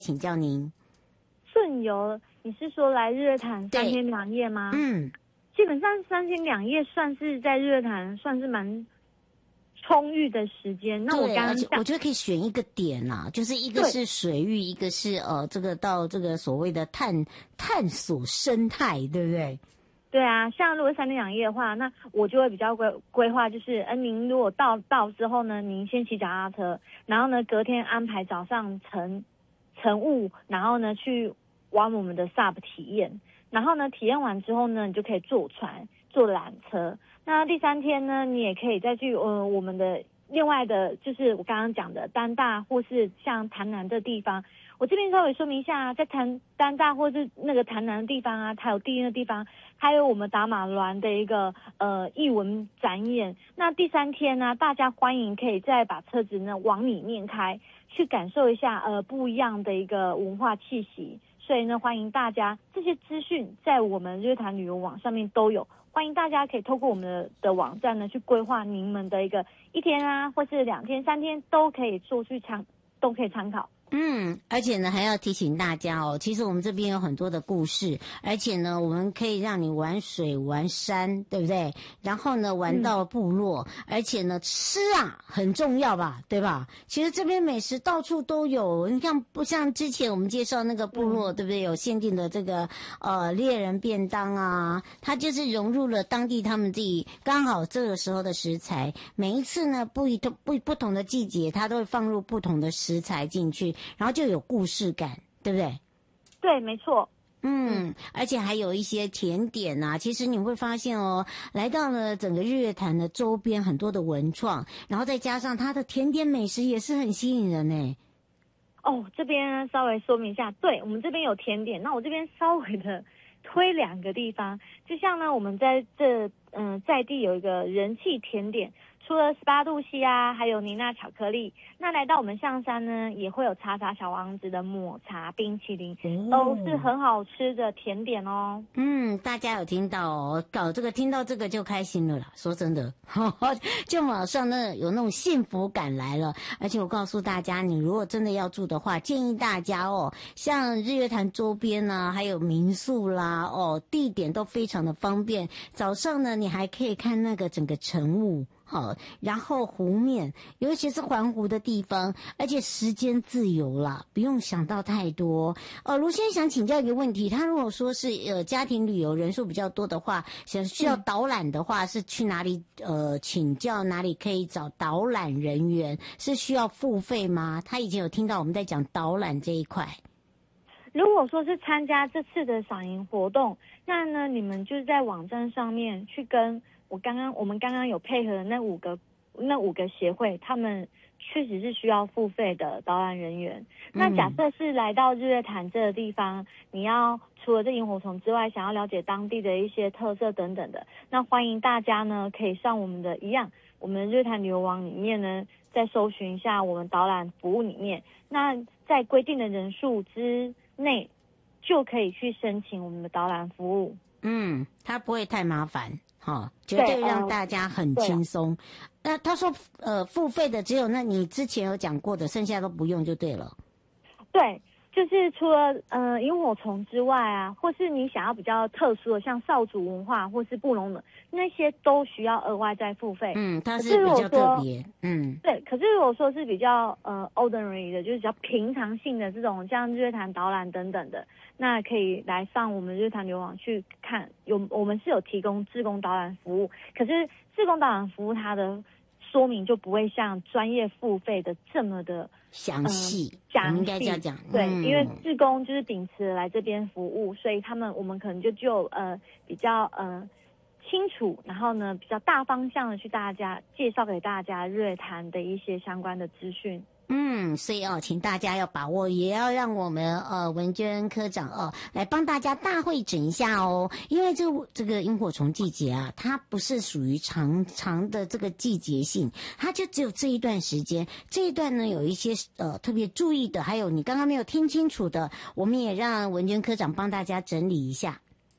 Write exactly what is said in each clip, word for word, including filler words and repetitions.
请教您。 顺游，你是说来日月潭三天两夜吗？ 嗯， 基本上三天两夜算是在日月潭算是蛮充裕的时间。那我刚刚而且我觉得可以选一个点啊，就是一个是水域，一个是呃这个到这个所谓的探探索生态，对不对？ 对啊，像如果三天两夜的话，那我就会比较规规划，就是，呃，您如果到到之后呢，您先骑脚踏车，然后呢，隔天安排早上晨晨雾，然后呢去玩我们的 S U P 体验，然后呢体验完之后呢，你就可以坐船、坐缆车。那第三天呢，你也可以再去呃我们的另外的，就是我刚刚讲的丹大或是像潭南的地方。我这边稍微说明一下，在潭丹大或是那个潭南的地方啊，还有地印的地方，还有我们达马峦的一个呃艺文展演。那第三天呢，大家欢迎可以再把车子呢往里面开，去感受一下呃不一样的一个文化气息。所以呢，欢迎大家，这些资讯在我们日月潭旅游网上面都有，欢迎大家可以透过我们的的网站呢去规划您们的一个一天啊，或是两天、三天都可以做去参，都可以参考。 嗯，而且呢，还要提醒大家哦，其实我们这边有很多的故事，而且呢，我们可以让你玩水、玩山，对不对？然后呢，玩到部落，嗯、而且呢，吃啊很重要吧，对吧？其实这边美食到处都有，你看，不像之前我们介绍那个部落，嗯、对不对？有限定的这个呃猎人便当啊，它就是融入了当地他们自己刚好这个时候的食材。每一次呢，不一同不不同的季节，它都会放入不同的食材进去。然后就有故事感，对不对？ 对，没错。 嗯，而且还有一些甜点啊，其实你会发现哦，来到了整个日月潭的周边很多的文创，然后再加上它的甜点美食也是很吸引人呢。 哦，这边稍微说明一下，对，我们这边有甜点，那我这边稍微的推两个地方，就像呢，我们在这嗯、呃、在地有一个人气甜点。除了十八度 C 啊，还有妮娜巧克力，那来到我们象山呢，也会有茶茶小王子的抹茶冰淇淋，都是很好吃的甜点哦。 嗯，大家有听到哦，搞这个听到这个就开心了啦。说真的，就马上呢有那种幸福感来了。而且我告诉大家，你如果真的要住的话，建议大家哦，像日月潭周边啊，还有民宿啦，哦，地点都非常的方便。早上呢，你还可以看那个整个晨雾。好，然后湖面，尤其是环湖的地方，而且时间自由啦，不用想到太多。呃，卢先生想请教一个问题，他如果说是呃家庭旅游人数比较多的话，想需要导览的话，嗯、是去哪里呃请教哪里可以找导览人员？是需要付费吗？他以前有听到我们在讲导览这一块。 如果说是参加这次的赏萤活动，那呢你们就是在网站上面去跟。我刚刚我们刚刚有配合的那五个那五个协会，他们确实是需要付费的导览人员。那假设是来到日月潭这个地方，你要除了这萤火虫之外，想要了解当地的一些特色等等的，那欢迎大家呢可以上我们的一样，我们日月潭旅游网里面呢，再搜寻一下我们导览服务里面，那在规定的人数之内，就可以去申请我们的导览服务。 嗯，它不会太麻烦。好、哦，绝对让大家很轻松。那他说，呃，付费的只有那你之前有讲过的，剩下都不用就对了。 对，就是除了呃萤火虫之外啊，或是你想要比较特殊的，像少族文化或是布农的那些，都需要额外再付费。 嗯，它是比较特别。嗯， 对。可是如果说是比较呃 ordinary 的，就是比较平常性的这种，像日月潭导览等等的。那可以来上我们日月潭旅游网去看，有我们是有提供志工导览服务，可是志工导览服务它的说明就不会像专业付费的这么的详细， 详细， 应该这样讲。 对， 嗯、 因为志工就是秉持来这边服务，所以他们我们可能就就呃比较呃清楚，然后呢比较大方向的去大家介绍给大家日月潭的一些相关的资讯。 嗯，所以哦，请大家要把握，也要让我们呃文娟科长哦来帮大家大会诊一下哦，因为这这个萤火虫季节啊，它不是属于长长的这个季节性，它就只有这一段时间，这一段呢有一些呃特别注意的，还有你刚刚没有听清楚的，我们也让文娟科长帮大家整理一下。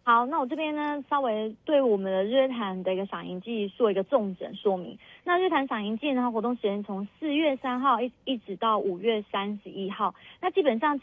好，那我这边呢，稍微对我们的日月潭的一个赏萤季做一个重整说明。那日月潭赏萤季呢，活动时间从四月三号一一直到五月三十一号。那基本上